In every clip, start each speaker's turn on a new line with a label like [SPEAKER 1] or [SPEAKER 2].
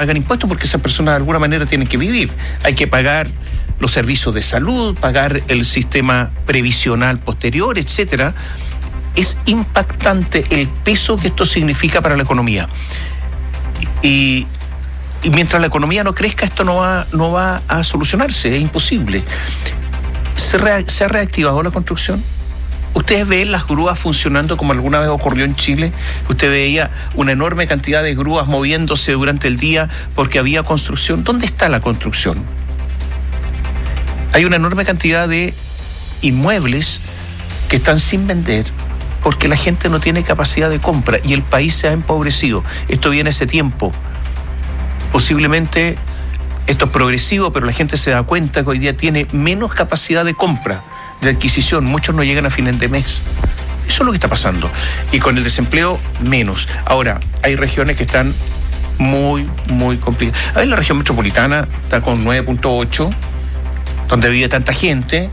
[SPEAKER 1] pagan impuestos porque esas personas de alguna manera tienen que vivir. Hay que pagar los servicios de salud, pagar el sistema previsional posterior, etcétera. Es impactante el peso que esto significa para la economía. Y mientras la economía no crezca, esto no va a solucionarse, es imposible. ¿Se ha reactivado la construcción? ¿Ustedes ven las grúas funcionando como alguna vez ocurrió en Chile? Usted veía una enorme cantidad de grúas moviéndose durante el día porque había construcción. ¿Dónde está la construcción? Hay una enorme cantidad de inmuebles que están sin vender porque la gente no tiene capacidad de compra y el país se ha empobrecido. Esto viene hace tiempo. Posiblemente esto es progresivo, pero la gente se da cuenta que hoy día tiene menos capacidad de compra, de adquisición. Muchos no llegan a fin de mes. Eso es lo que está pasando. Y con el desempleo, menos. Ahora, hay regiones que están muy, muy complicadas. A ver, la región metropolitana está con 9.8, donde vive tanta gente.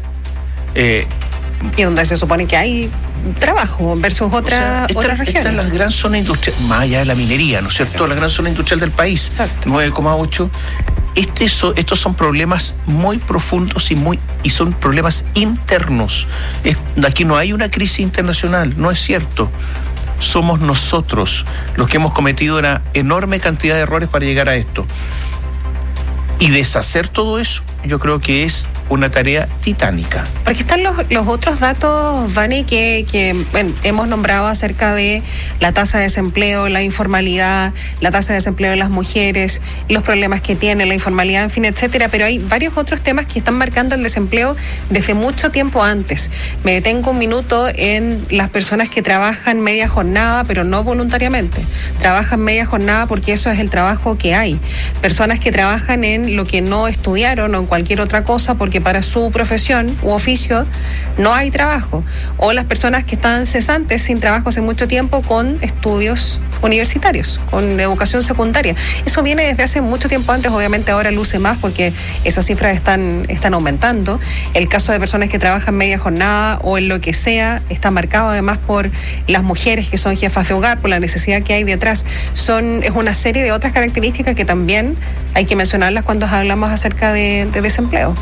[SPEAKER 2] Y donde se supone que hay trabajo versus otras regiones.
[SPEAKER 1] Esta es la gran zona industrial, más allá de la minería, ¿no es cierto? La gran zona industrial del país.
[SPEAKER 2] Exacto.
[SPEAKER 1] 9,8. Estos son problemas muy profundos y son problemas internos. Aquí no hay una crisis internacional, no es cierto. Somos nosotros los que hemos cometido una enorme cantidad de errores para llegar a esto. Y deshacer todo eso, yo creo que es una tarea titánica.
[SPEAKER 2] Porque están los otros datos, Vani, que bueno, hemos nombrado acerca de la tasa de desempleo, la informalidad, la tasa de desempleo de las mujeres, los problemas que tiene la informalidad, en fin, etcétera. Pero hay varios otros temas que están marcando el desempleo desde mucho tiempo antes. Me detengo un minuto en las personas que trabajan media jornada, pero no voluntariamente. Trabajan media jornada porque eso es el trabajo que hay. Personas que trabajan en lo que no estudiaron o en cualquier otra cosa porque para su profesión u oficio no hay trabajo. O las personas que están cesantes sin trabajo hace mucho tiempo con estudios universitarios, con educación secundaria. Eso viene desde hace mucho tiempo antes, obviamente ahora luce más porque esas cifras están aumentando. El caso de personas que trabajan media jornada o en lo que sea está marcado además por las mujeres que son jefas de hogar, por la necesidad que hay detrás. Es una serie de otras características que también hay que mencionarlas cuando hablamos acerca de desempleo.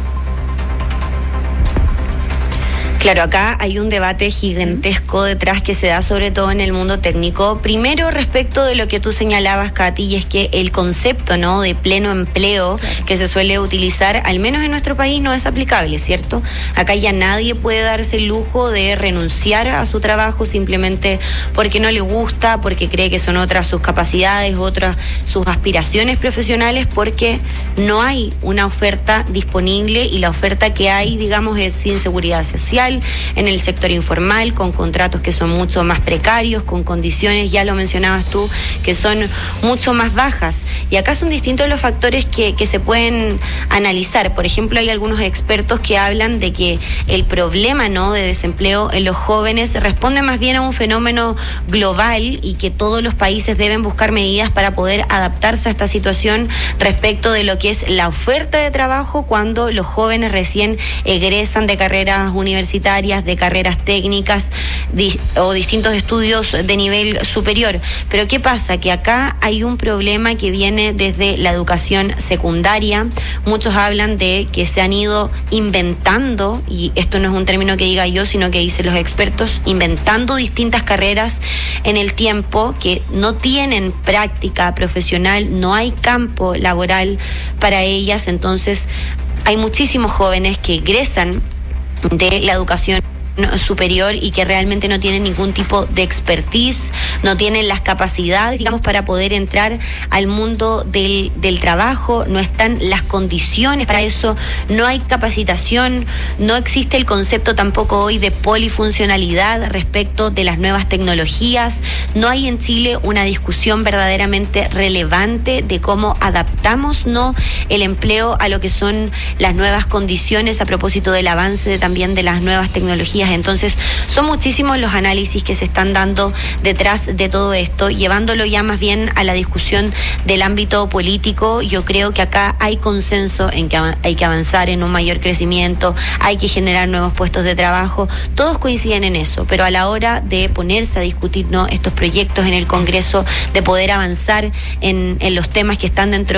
[SPEAKER 3] Claro, acá hay un debate gigantesco detrás que se da sobre todo en el mundo técnico. Primero, respecto de lo que tú señalabas, Katy, y es que el concepto, ¿no?, de pleno empleo que se suele utilizar, al menos en nuestro país, no es aplicable, ¿cierto? Acá ya nadie puede darse el lujo de renunciar a su trabajo simplemente porque no le gusta, porque cree que son otras sus capacidades, otras sus aspiraciones profesionales, porque no hay una oferta disponible y la oferta que hay, digamos, es sin seguridad social, en el sector informal, con contratos que son mucho más precarios, con condiciones, ya lo mencionabas tú, que son mucho más bajas. Y acá son distintos los factores que se pueden analizar. Por ejemplo, hay algunos expertos que hablan de que el problema, ¿no?, de desempleo en los jóvenes responde más bien a un fenómeno global y que todos los países deben buscar medidas para poder adaptarse a esta situación respecto de lo que es la oferta de trabajo cuando los jóvenes recién egresan de carreras universitarias, de carreras técnicas o distintos estudios de nivel superior. Pero ¿qué pasa? Que acá hay un problema que viene desde la educación secundaria. Muchos hablan de que se han ido inventando, y esto no es un término que diga yo, sino que dicen los expertos, inventando distintas carreras en el tiempo que no tienen práctica profesional, no hay campo laboral para ellas. Entonces hay muchísimos jóvenes que egresan de la educación superior y que realmente no tienen ningún tipo de expertise, no tienen las capacidades, digamos, para poder entrar al mundo del trabajo, no están las condiciones para eso, no hay capacitación, no existe el concepto tampoco hoy de polifuncionalidad respecto de las nuevas tecnologías, no hay en Chile una discusión verdaderamente relevante de cómo adaptamos, ¿no?, el empleo a lo que son las nuevas condiciones a propósito del avance también de las nuevas tecnologías. Entonces, son muchísimos los análisis que se están dando detrás de todo esto, llevándolo ya más bien a la discusión del ámbito político. Yo creo que acá hay consenso en que hay que avanzar en un mayor crecimiento, hay que generar nuevos puestos de trabajo, todos coinciden en eso, pero a la hora de ponerse a discutir, ¿no?, estos proyectos en el Congreso, de poder avanzar en los temas que están dentro